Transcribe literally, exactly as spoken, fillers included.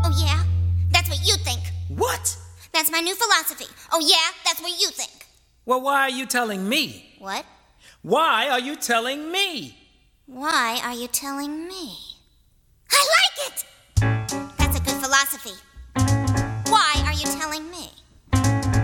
Oh, yeah? That's what you think. What? That's my new philosophy. Oh, yeah? That's what you think. Well, why are you telling me? What? Why are you telling me? Why are you telling me? I like it!